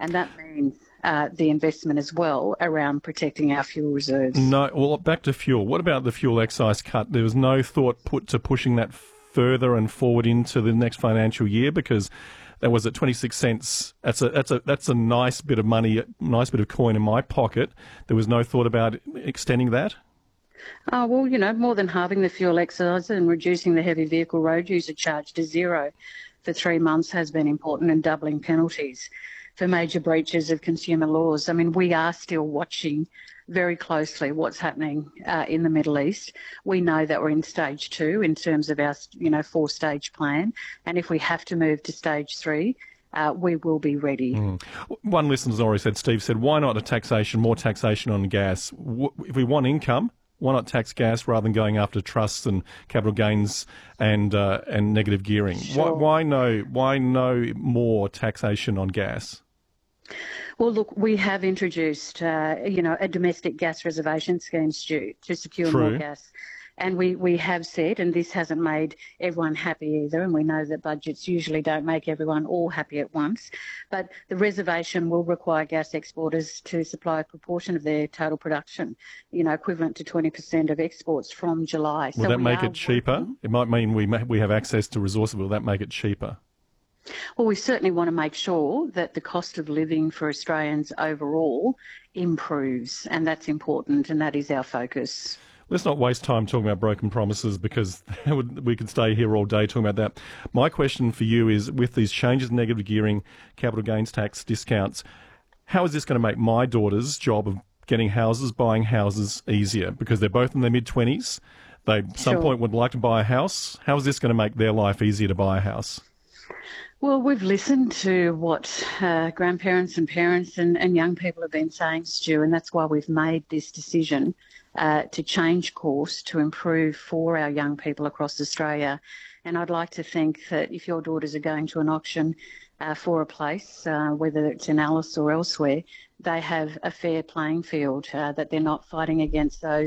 And that means the investment as well around protecting our fuel reserves. No, well, back to fuel. What about the fuel excise cut? There was no thought put to pushing that further and forward into the next financial year, because that was at 26 cents. That's a nice bit of money, nice bit of coin in my pocket. There was no thought about extending that? Oh, well, more than halving the fuel excise and reducing the heavy vehicle road user charge to zero for 3 months has been important, and doubling penalties for major breaches of consumer laws. I mean, we are still watching very closely what's happening in the Middle East. We know that we're in stage 2 in terms of our, 4-stage plan. And if we have to move to stage 3, we will be ready. One listener's already said, Steve said, why not more taxation on gas? If we want income, why not tax gas rather than going after trusts and capital gains and negative gearing? Sure. Why no more taxation on gas? Well, look, we have introduced, a domestic gas reservation scheme, Stu, to secure more gas. And we have said, and this hasn't made everyone happy either, and we know that budgets usually don't make everyone all happy at once, but the reservation will require gas exporters to supply a proportion of their total production, equivalent to 20% of exports from July. Will that make it cheaper? It might mean we have access to resources. Will that make it cheaper? Well, we certainly want to make sure that the cost of living for Australians overall improves, and that's important, and that is our focus. Let's not waste time talking about broken promises, because we could stay here all day talking about that. My question for you is, with these changes in negative gearing, capital gains tax discounts, how is this going to make my daughter's job of buying houses easier? Because they're both in their mid-20s. They at some point would like to buy a house. How is this going to make their life easier to buy a house? Well, we've listened to what grandparents and parents and young people have been saying, Stu, and that's why we've made this decision to change course to improve for our young people across Australia. And I'd like to think that if your daughters are going to an auction for a place, whether it's in Alice or elsewhere, they have a fair playing field, that they're not fighting against those